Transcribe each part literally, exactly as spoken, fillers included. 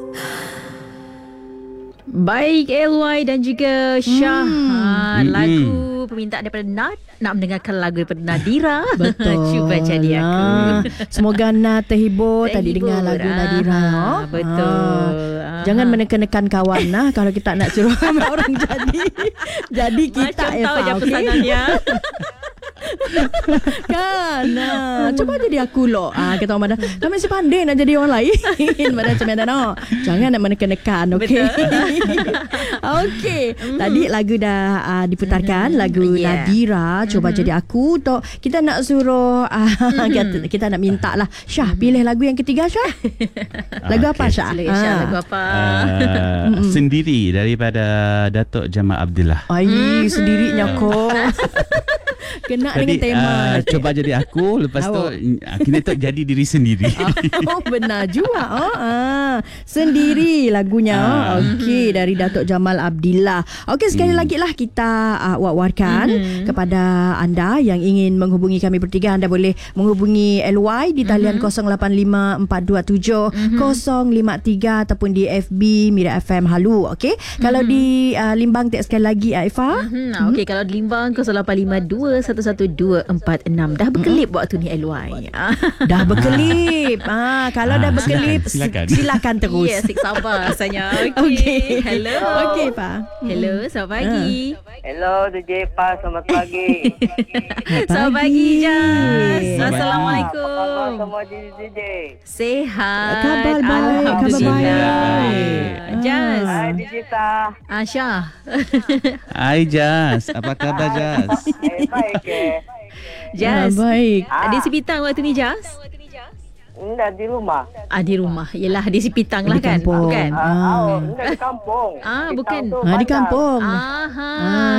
Baik L Y dan juga Syah. Hmm. Ha, lagu permintaan daripada Nat. Nak mendengarkan lagu daripada Nadira. Betul. Cuba jadi aku. Ah. Semoga Nat terhibur, tadi Terhibur. dengar lagu Ah, Nadira. betul. Ah. Jangan menekan-nekan kawan lah kalau kita nak suruh orang jadi. Jadi kita Macam tahu je okey? pesanannya. Kan ah, cuba jadi aku loh ah, kata orang Madan kami mesti pandai nak jadi orang lain. Madan macam Madan oh. Jangan nak menekan-nekan. Okey. Okey. Tadi lagu dah uh, diputarkan, lagu Yeah. Nadira, Cuba Jadi Aku. Tok, kita nak suruh uh, kita, kita nak minta lah Syah pilih lagu yang ketiga. Syah, lagu apa Okay. Syah? Silakan Syah, lagu apa? Uh, sendiri daripada Datuk Jamal Abdullah. Ai, sendirinya kau. Kena dengan tema uh, nanti. Cuba jadi aku. Lepas tu Awak. uh, kita tu jadi diri sendiri. Oh, benar juga. Oh, ah. Sendiri lagunya. Ah. Okey, dari Datuk Jamal Abdillah. Okey, sekali Hmm. lagi lah kita uh, war-warkan Mhm. kepada anda yang ingin menghubungi kami bertiga. Anda boleh menghubungi L Y di talian kosong lapan lima empat dua tujuh kosong lima tiga ataupun di F B Mira F M Halu. Okey. Kalau di uh, Limbang tak sekali lagi Aifa. Hmm, Okey, kalau di Limbang kosong lapan lima dua satu satu dua empat enam. Dah berkelip waktu ni L Y. Ah. Dah berkelip. Ah, kalau Ah, dah berkelip silakan, silakan. silakan terus. Ya, sik sabar rasanya. Okey. Okey. Hello. Okey, Pak. Hello, selamat pagi. Hello D J Pa, selamat pagi. Selamat pagi, Jas. Selamat pagi. Assalamualaikum. Apa khabar semua D J? Sehat. Khabar baik, Alhamdulillah. khabar baik. Jas. Hai D J Ta. Aisyah. Hai Jas, apa khabar Jas? Eh, baik eh. Jas. Ah, baik. Ada si Pitang waktu ni, Jas? Enggak di rumah. Ah, di rumah. Yelah, di si Pitang lah Di kan? kampung. Bukan? Ah, Ah. oh, enggak di kampung. Ah, Di bukan. kampung, Ah, di bandar. kampung. Aha.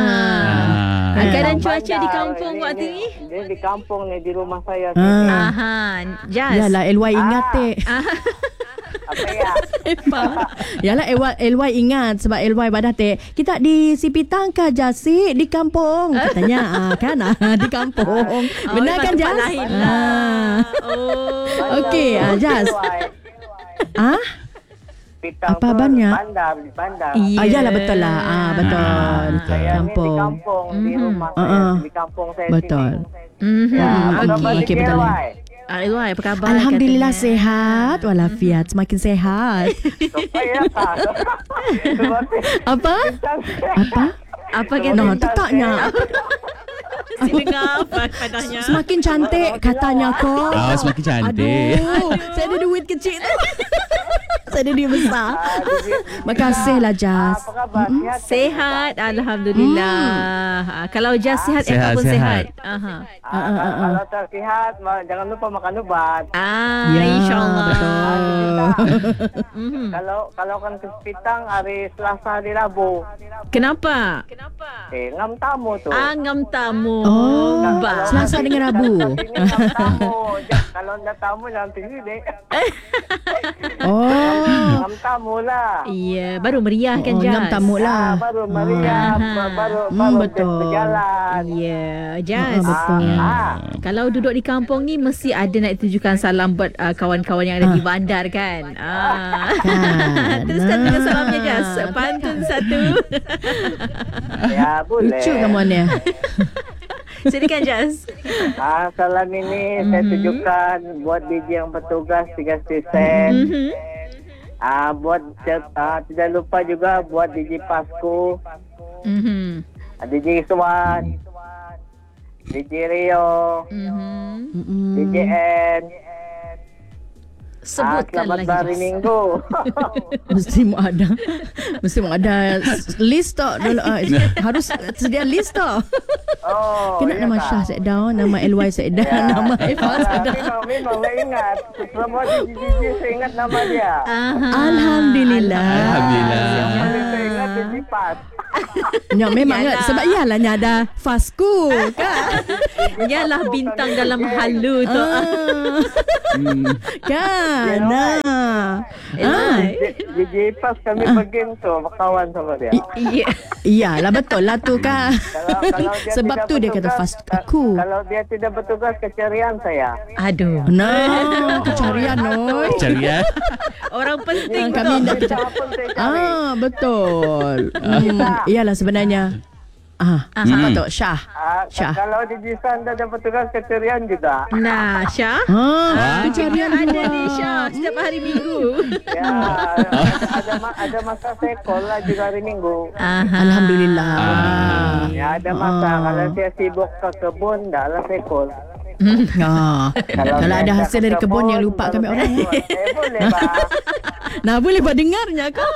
Ah. Ah, keadaan Bandar. cuaca di kampung Ini- waktu ini- ni? Dia di kampung ni, di rumah saya. Ah. sini. Aha. Jas. Yalah L Y ingat Ah. teh. Apa ya? Epa. Yalah L Y, L Y ingat sebab L Y badah teh. Kita di Sipitang ke Jasik di kampung katanya ah, kan ah, di kampung. Benar Oh, kan tempat Jas? lain lah. Ah. Oh. Okey, ah, Jas. Ah? Pitang Apa tu banyak? Bandar, di bandar. Iya. Ah, yalah betul lah. Ah, betul. Ah, betul. Saya ni di Kampung. kampung, di Mhm. rumah Ah, saya, ah. di kampung saya Betul. sini. Mhm. Ya, apa Hmm, khabar okey, D J betul. Y? Ah, L Y, apa khabar? Alhamdulillah katanya? sehat walafiat, semakin sehat. Supaya tak. Apa? Apa? Apa kan? No, tetapnya. Si dengar apa katanya? Semakin cantik katanya kau. Ah, semakin cantik. Aduh, saya ada duit kecil tu. Saya ada duit besar. Makasih lah Jas. Apa khabar? Sihat? Sehat, Alhamdulillah. Ah, kalau Jas sihat, Eka Sehat, pun sehat. sihat. Aha. Ah, kalau- Kalau tak sihat, ma- jangan lupa makan ubat. Ah, Ya, insyaAllah. betul. Mhm. Kalau kalau kan ke Sepitang hari Selasa, hari Rabu. Kenapa? Eh, ngam tamu tu. Ah, ngam tamu. Oh, Ba. Selasa dengan Rabu. Ini ngam tamu. Ja- Kalau nak tamu jangan tinggi deh. Oh. Ngam tamu lah. Iya, baru meriah kan, Oh, Jas? ngam tamu Ah, lah. baru meriah, Ah. ba- baru Hmm, baru betul. berjalan. Ya, Jas. Ah, betul. Ah, Kalau duduk di kampung ni mesti ada nak tujukan salam buat uh, kawan-kawan yang ada Ah. di bandar kan. Ah. Kan. Teruskan dengan salamnya, Jas. Ah, Pantun satu. ya boleh. Lucu kamu ni. Silakan, Jas. Ah, salam ini saya tujukan buat D J yang bertugas tiga stesen. Mhm. Ah, buat ah, tidak lupa juga buat D J Pasku, Mhm. ah, D J Iswan, D J Rio, Mhm. D J N. Ah, Sebutkan selamat lagi, hari Jas. Minggu. Mesti mau ada. Mesti mau ada list tak dulu. Uh, harus sedia list tak. Oh, Kena iya nama tak? Syah Sekdar, nama L Y Sekdar, Ya. nama Eva Ah, Sekdar. Memang, memang saya ingat. Semua D J D J saya ingat nama dia. Aha. Alhamdulillah. Alhamdulillah. Yang paling saya ingat D J Pas. Ya, memang Yalah. lah. Sebab iyalah nya ada Fasku kan. Yalah bintang dalam halu tu. Ah. Hmm. Kan. Nah. Ah. D J Pas kami pergi tu berkawan sama dia. Ya. Iyalah betul lah tu kan. Kalau, kalau dia Sebab tidak tu dia kata bertugas, fast ka- aku. Kalau dia tidak bertugas, keceriaan saya. Aduh. Nah, kecarian oi. Ceria. Orang penting Ah, kami tu. nak Kita apa saya cari. Ah, betul. Hmm, iyalah sebenarnya. Ah, siapa tu? Syah. Ah, Syah. Kalau di Jisan dah ada bertugas, keceriaan juga. Nah, Syah. Ah, Dia pencarian ada dua. ni Syah setiap hari Minggu. Ya, ada, ada, ma- ada masa saya call lah juga hari Minggu. Aha. Alhamdulillah. Ya, ada masa. Ah. Kalau saya sibuk ke kebun, dah lah saya call. Ah. Kalau saya ada dah hasil ke dari kebun yang lupa baru kami saya orang. call. Eh, boleh, Pak. Nah, boleh buat dengarnya kau.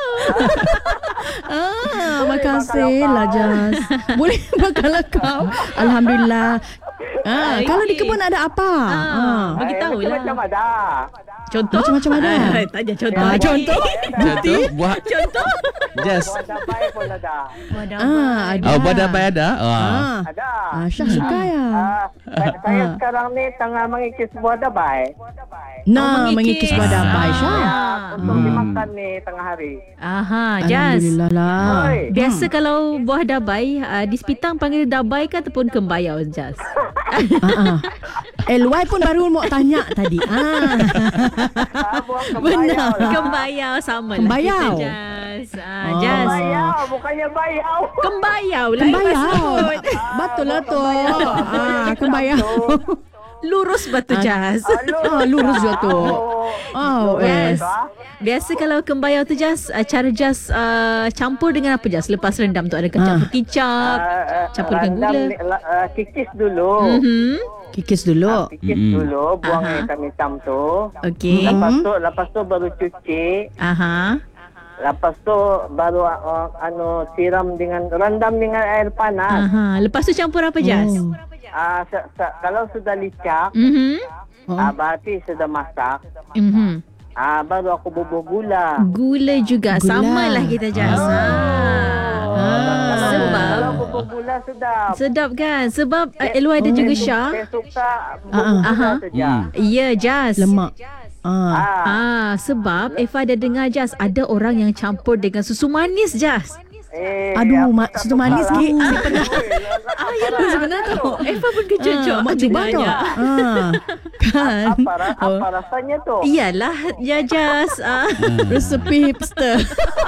Ah, makasih bakal lah kau. Jas. Boleh bakal kau. Alhamdulillah. Ah, kalau di kebun ada apa? Ah. Bagi Eh, tahu lah. macam-macam ada. Contoh? Macam-macam ada. Ah, tanya contoh. Ah, lagi. contoh? Contoh buat Contoh? just. Buat dabai pun ada. Ah, ada. Oh, buat dapat ada. Ah. Ah. Ada. Ah, Syah suka ya. Ah, saya, saya sekarang ni tengah mengikis buah dabai. Nah, Oh, mengikis mengikis. buah dabai Ah. Syah. Ya, untuk Hmm. dimakan ni tengah hari. Aha, Jas. Alhamdulillah lah. Oi. Biasa kalau buah dabai, uh, di Sepitang panggil dabai ke ataupun kembayau, Jas? Ah, ah. L Y pun baru mau tanya tadi. Ah. Ah, buah Benar. kembayau lah. Kembayau sama lah Kembayau. kita, Jas. Ah, Oh. Jas. Kembayau, bukannya bayau. Kembayau lah. Kembayau. maksud. Betul lah tu. Kembayau. Ah, kembayau. Lurus batu, Jas. Ah, lurus je tu. Oh, Yes. yes. Biasa kalau kembayau tu, Jas, uh, cara Jas uh, campur dengan apa, Jas? Lepas rendam tu, adakah Ah. campur kicap? Campur dengan Rendam gula? ni, la- ah, kikis dulu. Mhm. Kikis dulu. Kikis Mm-mm. dulu, buang Aha. hitam-hitam tu. Okey. Lepas Mhm. tu, lepas tu baru cuci. Aha. Lepas tu baru uh, anu siram dengan rendam dengan air panas. Aha. Lepas tu campur apa, Jas? Oh. Ah, se- se- kalau sudah licak, Mhm. Oh. ah, berarti sudah masak. Mhm. Ah, baru aku bubuh gula. Gula juga. Gula. Sama lah kita, Jas. Ah. Ah. Sebab Kalau bubuh gula sedap. sedap kan? Sebab uh, L Y dan juga Saya su- Syah. Saya suka bubuh Ah, ah. gula Aha. saja. Hmm. Ya, Jas. Lemak. Ah. Ah, Ah, sebab Eva ada dengar, Jas, ada orang yang campur dengan susu manis, Jas. eh, Aduh, aku ma- tak susu suka manis lah. sikit. Si pernah. Ah, ya lah sebenarnya tu. Eva pun kejut Ah, mak cuba tu. dengarnya. Ah. Kan. Apa, ra- Oh. apa rasanya tu? Iyalah, ya, Jas. Ah. Resepi hipster.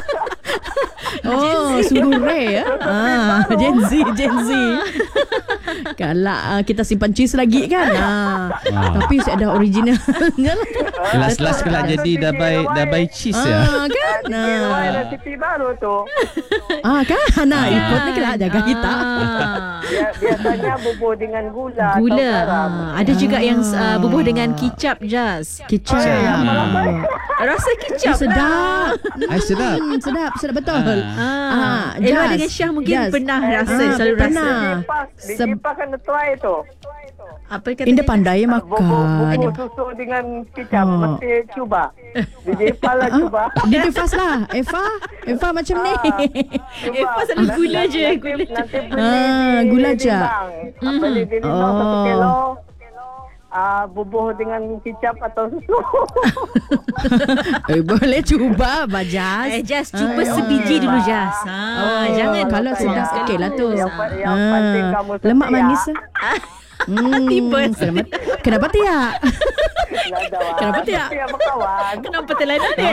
Oh, sungguh rare ya. Ah, Gen Z, Gen Z. Kalau ah, kita simpan cheese lagi kan. Ah. Ah. Tapi saya ada originalnya lah. Last-last kelak jadi dabai dabai cheese ya. Ah, kan. Kira Nah. resipi baru tu. Ah, kan. Nah, ikut ni kelak jaga kita. Ah. Dia, biasanya bubuh dengan gula. atau Gula. garam. Ah, ada juga yang uh, bubuh dengan kicap, Jas. Kicap. Hmm. Rasa kicap Oh, sedap. Ai sedap. Hmm, sedap, sedap betul. Ah, Ah, Elwa Jas. dengan Syah mungkin Jas. pernah rasa, Ah, selalu pernah. rasa. Dijipas, Seb- dijipas kan try tu. Apa kata Indah dia? pandai Bubuh, makan. bubuh susu dengan kicap. Oh. Mesti cuba. Dijipas lah cuba. Dia tu fast lah. Eva, Eva macam ni. Cuba. Eh, pasal gula je, Nanti, gula. nanti beli Ah, di- gula di je. limbang. Beli di limbang satu Oh. kilo. Ah, bubuh dengan kicap atau susu. Eh, boleh cuba, Bajas. Eh, Jas, cuba Ah, sebiji okey. dulu, Jas. Ha, Oh, jangan kalau sedap sedap sekali okey lah tu. Yang, pa- yang Ah, penting kamu setia. lemak manis. Hmm, Tiba. selamat. Kenapa tidak? Ada, wah. Kenapa tidak? Setia berkawan. Kenapa terlena ni?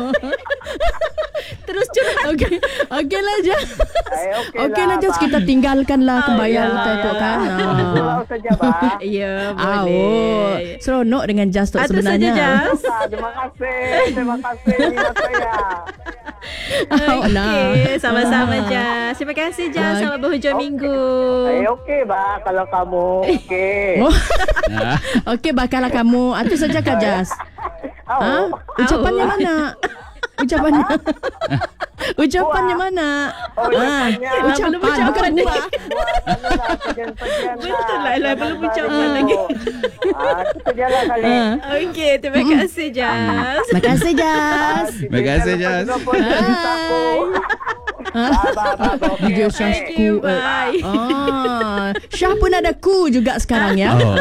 Terus curhat. Okey, okey lah Jas. Eh, okey Okey lah lah, Jas, Bang. kita tinggalkanlah kembayang ya, kita tu ya. kan. Pulau saja, Bang. Ya, Ah, oh, boleh. seronok dengan Jas tu Atas sebenarnya. saja, Jas. Ah, terima kasih. Terima kasih minat saya. Oh, lah. Okey, sama-sama, Jas. Terima kasih, Jas. Selamat berhujung minggu. Eh, okey, Bang. Kalau kamu okey. Oh, Ah. okey bakallah kamu. Itu saja Kak Jas. Ha? Oh. Ucapannya mana? Ucapannya. Ucapannya mana? Oh, ucapannya. Ah, ucapan Belum ucapan bukan lagi. buah. Buat anu lah, pergian-pergian Betul lah, Elah, belum Selamat ucapan hari lagi. Minggu. Ah, itu sajalah kali. Ah. Okey, terima kasih, Jas. Terima kasih Jas. Terima kasih, Jas. Hai. D J Syah ku. Bye. Ah, Syah pun ada ku juga sekarang ya. Oh.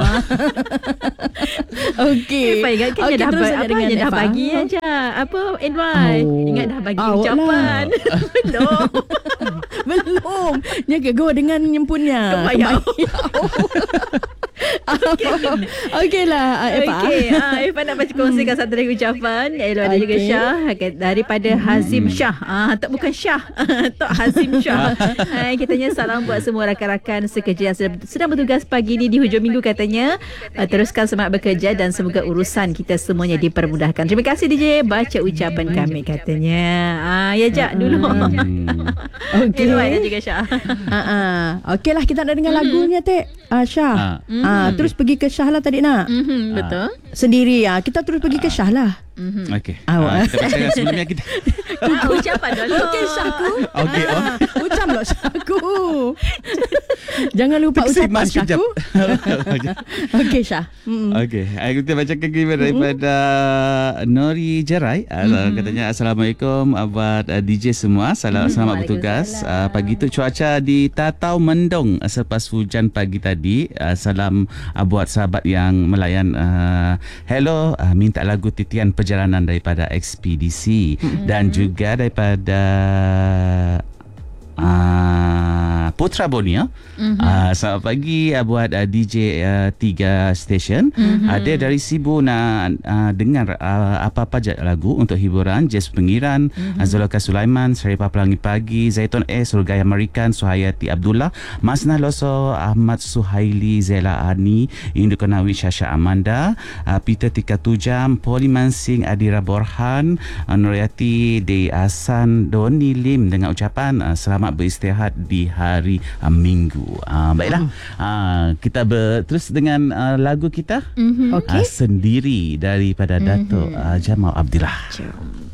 Okey. Fai ingat kan Okey, dah terus ba- saja apa dengan yang dah Eva. bagi aja. Apa N Y? Oh. Ingat dah bagi Awak ucapan. Belum. Belum. Ni ke go dengan nyempunnya. Kebayang. Okey lah Eva. Okey, ah, Eva nak baca kongsikan satu lagi ucapan. Elo ada juga Okey. Syah daripada Hazim Syah. Ah, tak bukan Syah. Tok Hazim Syah. Hai, katanya salam buat semua rakan-rakan sekerja yang sedang, sedang bertugas pagi ni di hujung minggu katanya. Uh, teruskan semangat bekerja dan semoga urusan kita semuanya dipermudahkan. Terima kasih D J baca ucapan kami katanya. Ah, ya Jak dulu. Okey. Elo ada juga Syah. Ah, ah. Okey lah kita nak dengar lagunya Tek. Ah, Syah. Ah, terus pergi ke Syah lah tadi nak. Mhm, betul. Sendiri ah. Kita terus pergi ke Syah lah. Okey. Awak. Ah, kita bacakan sebelumnya kita. Ah, ucapan dulu. Okey Syahku. Okey. Oh. Ah, ucap loh Syahku. Jangan lupa ucapan Terkesiman sekejap. Syahku. Okey Syah. Mm. Okey, ah, kita bacakan kiriman daripada Nori Jerai. Uh, katanya Assalamualaikum buat uh, D J semua. Salam, selamat bertugas. Uh, pagi tu cuaca di Tatau mendung uh, selepas hujan pagi tadi. Uh, salam uh, buat sahabat yang melayan. Uh, hello, uh, minta lagu titian perjalanan daripada Ekspedisi dan juga daripada Uh, Putra Borneo. Mm-hmm. Uh, selamat pagi uh, buat uh, D J uh, tiga stesen. Mm-hmm. Uh, dia dari Sibu nak uh, dengar uh, apa-apa je lagu untuk hiburan. Jazz Pengiran, mm-hmm. uh, Zulaika Sulaiman, Syarifah Pelangi Pagi, Zaitun A, Surgaya Amerikan, Suhayati Abdullah, Masna Loso, Ahmad Suhaili, Zela Ani, Indu Konawi, Syasha Amanda, uh, Peter Tika Tujam, Poliman Singh, Adira Borhan, uh, Nuriati De Asan, Doni Lim dengan ucapan uh, selamat beristirahat di hari uh, Minggu. Uh, baiklah, uh, kita ber, terus dengan uh, lagu kita Mhm. Okey. uh, Sendiri daripada Dato' uh, Jamal Abdillah. Jom.